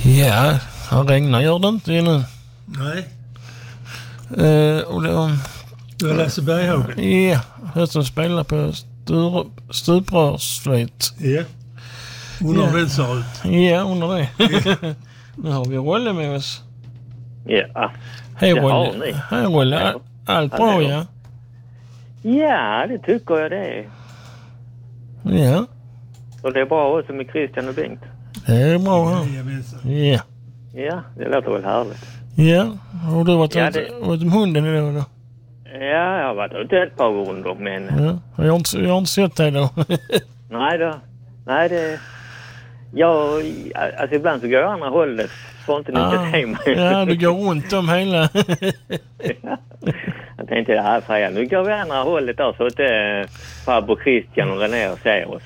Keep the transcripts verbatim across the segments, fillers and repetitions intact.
Ja, här regnar gör det inte nu. Nej. Uh, och det, um, du har Lasse Berghagen? Ja, hösten spelar på stur, stuprörsflöjt. Ja. Undrar hur det ser ut. Ja, undrar det. Ja. Nu har vi Rolle med oss. Ja. Hej Rolle. Hej Rolle. Allt bra, ja? Ja, det tycker jag det är. Ja. Och det är bra också med Christian och Bengt. Det är bra här. Ja. Ja, det låter väl härligt. Ja, och du har varit ja, ute det... med hunden idag då? Ja, jag har varit ute ett par gånger, men... Ja, jag har inte, jag har inte sett dig då. Nej då. Nej, det... Jag... Alltså ibland så går jag andra hållet. Får inte ah, nyttja till mig. Ja, du går runt om hela... Ja. Jag tänkte det här säga. Nu går vi andra hållet där så att det farbror Christian och René ser oss.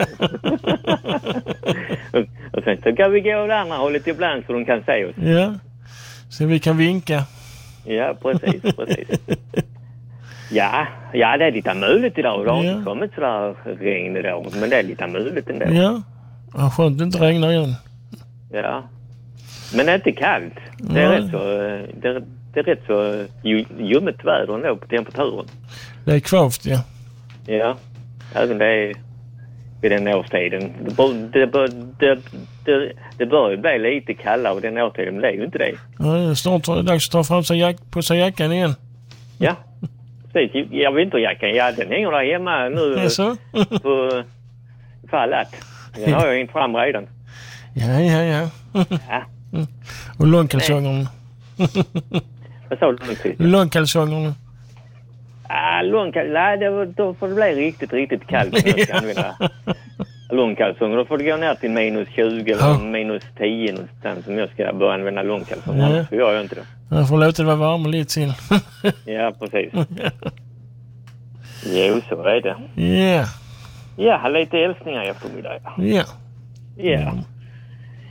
och, och sen så kan vi gå det andra hållet ibland så de kan se oss. Ja, så vi kan vinka. Ja, precis, precis. Ja, ja, det är lite möjligt idag. Det har inte kommit sådär regn idag, men det är lite möjligt ändå. Ja, ja skönt det inte regnar igen. Ja, men det är inte kallt. Det är Nej. rätt så... Det är, det är rätt så ljummet väder ändå på temperaturen. Det är kvavt, ja. Ja, även det är vid den årstiden. Det bör, det, bör, det, det, det bör ju bli lite kallare vid den årstiden, men det är ju inte det. Ja, snart är det dags att ta fram sig jack, på sig jackan igen. Ja, precis. Jag vinterjackan, ja, den hänger där hemma nu ja, på fallet. Den har jag inte fram redan. Ja, ja, ja. Ja. Och långkalsongerna. Vad sa du? Långkalsongerna. Ah, långkalsonger. Nej, då får det bli riktigt, riktigt kallt när jag ska använda långkalsonger. Då får det gå ner till minus tjugo eller ja. minus tio någonstans som jag ska börja använda långkalsonger. Ja. Så gör jag inte det. Jag får låta det vara varmt lite till. Ja, precis. Jo, så är det. Ja. Ja, lite älskningar i eftermiddag. Ja. Ja.